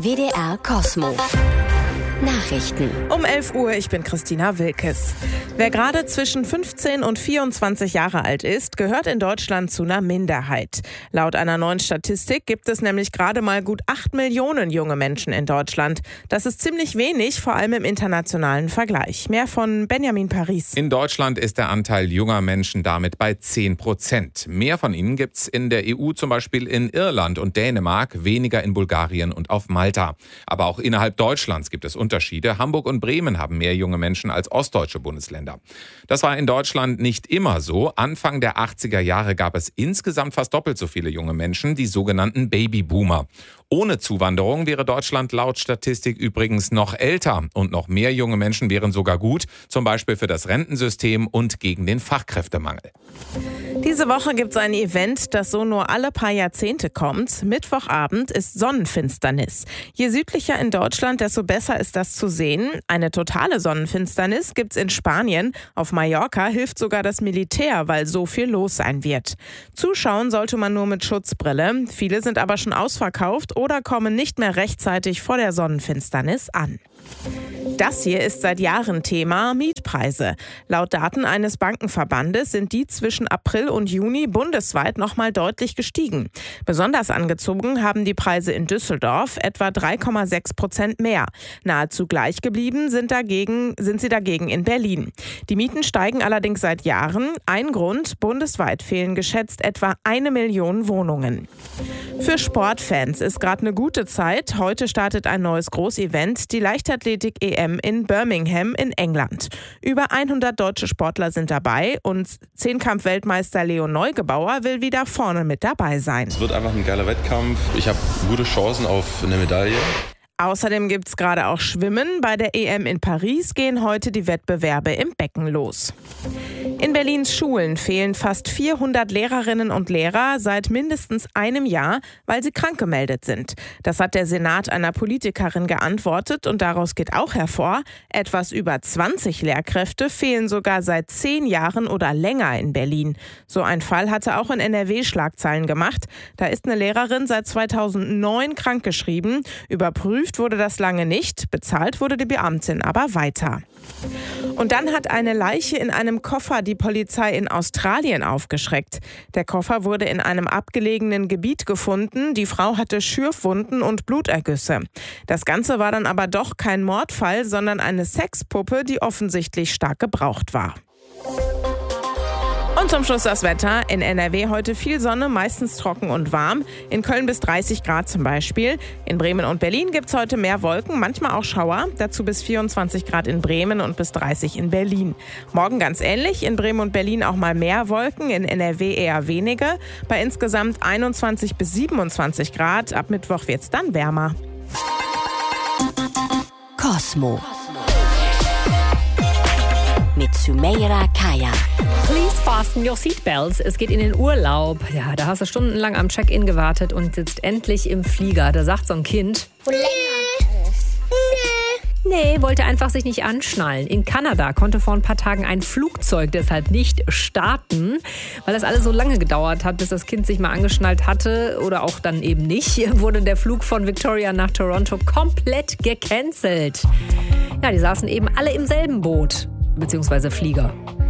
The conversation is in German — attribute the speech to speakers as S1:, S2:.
S1: WDR Kosmo. Nachrichten.
S2: Um 11 Uhr, ich bin Christina Wilkes. Wer gerade zwischen 15 und 24 Jahre alt ist, gehört in Deutschland zu einer Minderheit. Laut einer neuen Statistik gibt es nämlich gerade mal gut 8 Millionen junge Menschen in Deutschland. Das ist ziemlich wenig, vor allem im internationalen Vergleich. Mehr von Benjamin Paris.
S3: In Deutschland ist der Anteil junger Menschen damit bei 10%. Mehr von ihnen gibt es in der EU, zum Beispiel in Irland und Dänemark, weniger in Bulgarien und auf Malta. Aber auch innerhalb Deutschlands gibt es Unterschiede. Hamburg und Bremen haben mehr junge Menschen als ostdeutsche Bundesländer. Das war in Deutschland nicht immer so. Anfang der 80er Jahre gab es insgesamt fast doppelt so viele junge Menschen, die sogenannten Babyboomer. Ohne Zuwanderung wäre Deutschland laut Statistik übrigens noch älter. Und noch mehr junge Menschen wären sogar gut, zum Beispiel für das Rentensystem und gegen den Fachkräftemangel.
S2: Diese Woche gibt es ein Event, das so nur alle paar Jahrzehnte kommt. Mittwochabend ist Sonnenfinsternis. Je südlicher in Deutschland, desto besser ist das zu sehen. Eine totale Sonnenfinsternis gibt es in Spanien. Auf Mallorca hilft sogar das Militär, weil so viel los sein wird. Zuschauen sollte man nur mit Schutzbrille. Viele sind aber schon ausverkauft oder kommen nicht mehr rechtzeitig vor der Sonnenfinsternis an. Das hier ist seit Jahren Thema: Mietpreise. Laut Daten eines Bankenverbandes sind die zwischen April und Juni bundesweit nochmal deutlich gestiegen. Besonders angezogen haben die Preise in Düsseldorf, etwa 3,6% mehr. Nahezu gleich geblieben sind sie dagegen in Berlin. Die Mieten steigen allerdings seit Jahren. Ein Grund: bundesweit fehlen geschätzt etwa 1 Million Wohnungen. Für Sportfans ist gerade eine gute Zeit. Heute startet ein neues Großevent, die Leichtathletik-EM in Birmingham in England. Über 100 deutsche Sportler sind dabei und Zehnkampf-Weltmeister Leon Neugebauer will wieder vorne mit dabei sein.
S4: Es wird einfach ein geiler Wettkampf. Ich habe gute Chancen auf eine Medaille.
S2: Außerdem gibt es gerade auch Schwimmen. Bei der EM in Paris gehen heute die Wettbewerbe im Becken los. In Berlins Schulen fehlen fast 400 Lehrerinnen und Lehrer seit mindestens einem Jahr, weil sie krank gemeldet sind. Das hat der Senat einer Politikerin geantwortet und daraus geht auch hervor, etwas über 20 Lehrkräfte fehlen sogar seit 10 Jahren oder länger in Berlin. So ein Fall hatte auch in NRW Schlagzeilen gemacht. Da ist eine Lehrerin seit 2009 krankgeschrieben. Überprüft wurde das lange nicht, bezahlt wurde die Beamtin aber weiter. Und dann hat eine Leiche in einem Koffer die Polizei in Australien aufgeschreckt. Der Koffer wurde in einem abgelegenen Gebiet gefunden. Die Frau hatte Schürfwunden und Blutergüsse. Das Ganze war dann aber doch kein Mordfall, sondern eine Sexpuppe, die offensichtlich stark gebraucht war. Und zum Schluss das Wetter. In NRW heute viel Sonne, meistens trocken und warm. In Köln bis 30 Grad zum Beispiel. In Bremen und Berlin gibt es heute mehr Wolken, manchmal auch Schauer. Dazu bis 24 Grad in Bremen und bis 30 in Berlin. Morgen ganz ähnlich. In Bremen und Berlin auch mal mehr Wolken, in NRW eher wenige. Bei insgesamt 21 bis 27 Grad. Ab Mittwoch wird es dann wärmer.
S1: Kosmo. Mit Sümeyra Kaya.
S5: Please fasten your seatbelts. Es geht in den Urlaub. Ja, da hast du stundenlang am Check-in gewartet und sitzt endlich im Flieger. Da sagt so ein Kind: Nee, wollte einfach sich nicht anschnallen. In Kanada konnte vor ein paar Tagen ein Flugzeug deshalb nicht starten, weil das alles so lange gedauert hat, bis das Kind sich mal angeschnallt hatte oder auch dann eben nicht, wurde der Flug von Victoria nach Toronto komplett gecancelt. Ja, die saßen eben alle im selben Boot, beziehungsweise Flieger.